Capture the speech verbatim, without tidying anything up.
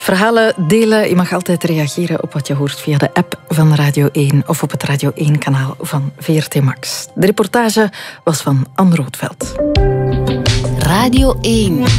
Verhalen delen. Je mag altijd reageren op wat je hoort via de app van Radio één of op het Radio één-kanaal van V R T Max. De reportage was van Anne Roodveld. Radio één.